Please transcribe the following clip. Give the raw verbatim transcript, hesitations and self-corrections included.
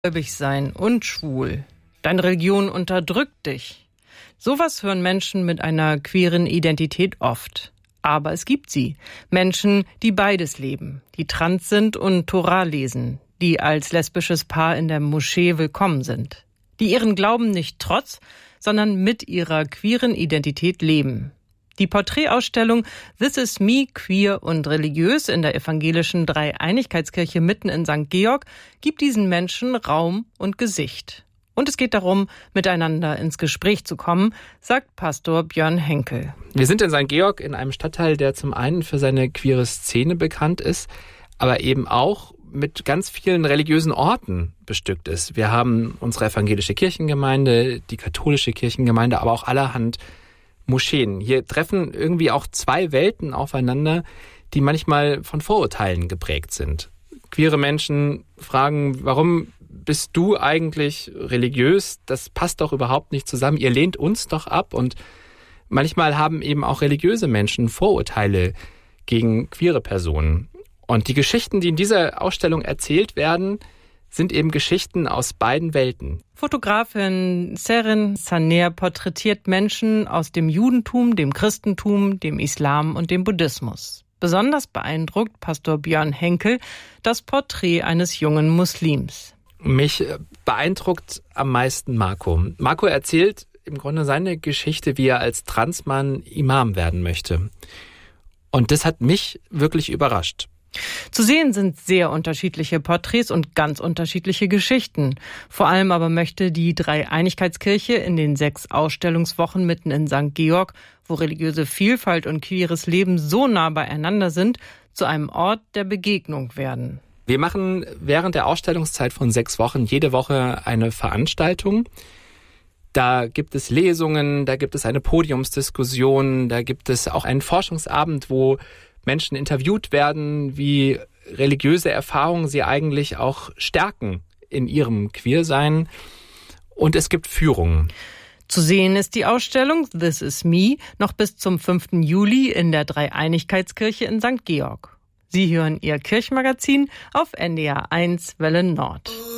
gläubig sein und schwul. Deine Religion unterdrückt dich. Sowas hören Menschen mit einer queeren Identität oft. Aber es gibt sie. Menschen, die beides leben, die trans sind und Tora lesen, die als lesbisches Paar in der Moschee willkommen sind, die ihren Glauben nicht trotz, sondern mit ihrer queeren Identität leben. Die Porträtausstellung This is Me, queer und religiös in der evangelischen Dreieinigkeitskirche mitten in Sankt Georg gibt diesen Menschen Raum und Gesicht. Und es geht darum, miteinander ins Gespräch zu kommen, sagt Pastor Björn Henkel. Wir sind in Sankt Georg in einem Stadtteil, der zum einen für seine queere Szene bekannt ist, aber eben auch mit ganz vielen religiösen Orten bestückt ist. Wir haben unsere evangelische Kirchengemeinde, die katholische Kirchengemeinde, aber auch allerhand Moscheen. Hier treffen irgendwie auch zwei Welten aufeinander, die manchmal von Vorurteilen geprägt sind. Queere Menschen fragen, warum bist du eigentlich religiös? Das passt doch überhaupt nicht zusammen. Ihr lehnt uns doch ab. Und manchmal haben eben auch religiöse Menschen Vorurteile gegen queere Personen. Und die Geschichten, die in dieser Ausstellung erzählt werden, sind eben Geschichten aus beiden Welten. Fotografin Seren Saner porträtiert Menschen aus dem Judentum, dem Christentum, dem Islam und dem Buddhismus. Besonders beeindruckt Pastor Björn Henkel das Porträt eines jungen Muslims. Mich beeindruckt am meisten Marco. Marco erzählt im Grunde seine Geschichte, wie er als Transmann Imam werden möchte. Und das hat mich wirklich überrascht. Zu sehen sind sehr unterschiedliche Porträts und ganz unterschiedliche Geschichten. Vor allem aber möchte die Dreieinigkeitskirche in den sechs Ausstellungswochen mitten in Sankt Georg, wo religiöse Vielfalt und queeres Leben so nah beieinander sind, zu einem Ort der Begegnung werden. Wir machen während der Ausstellungszeit von sechs Wochen jede Woche eine Veranstaltung. Da gibt es Lesungen, da gibt es eine Podiumsdiskussion, da gibt es auch einen Forschungsabend, wo Menschen interviewt werden, wie religiöse Erfahrungen sie eigentlich auch stärken in ihrem Queersein. Und es gibt Führungen. Zu sehen ist die Ausstellung This is Me noch bis zum fünften Juli in der Dreieinigkeitskirche in Sankt Georg. Sie hören Ihr Kirchenmagazin auf N D R eins Welle Nord.